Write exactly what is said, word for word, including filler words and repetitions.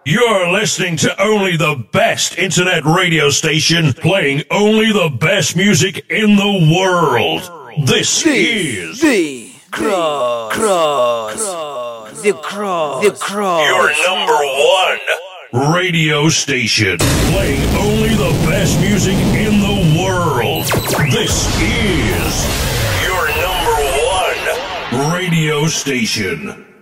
You're listening to only the best internet radio station playing only the best music in the world. This the, is the Cross, Cross, the Cross, the Cross. Your number one radio station playing only the best music in the world. This is your number one radio station.